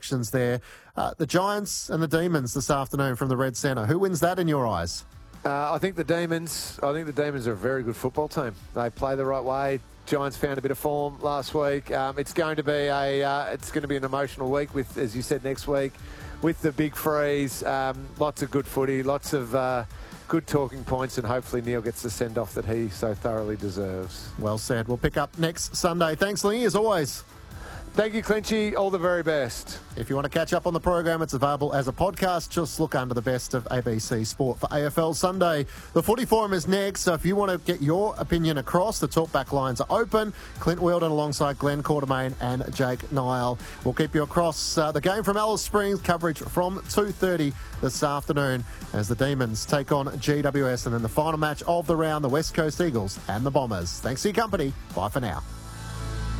there. The Giants and the Demons this afternoon from the Red Centre. Who wins that in your eyes? I think the Demons are a very good football team. They play the right way. Giants found a bit of form last week. It's going to be an emotional week with, as you said, next week with the big freeze. Lots of good footy, lots of good talking points, and hopefully Neil gets the send-off that he so thoroughly deserves. Well said. We'll pick up next Sunday. Thanks, Lingy, as always. Thank you, Clinchy. All the very best. If you want to catch up on the program, it's available as a podcast. Just look under the best of ABC Sport for AFL Sunday. The Footy Forum is next, so if you want to get your opinion across, the talkback lines are open. Clint Wheeldon alongside Glenn Quartermain and Jake Nile. We'll keep you across the game from Alice Springs, coverage from 2:30 this afternoon as the Demons take on GWS, and then the final match of the round, the West Coast Eagles and the Bombers. Thanks for your company. Bye for now.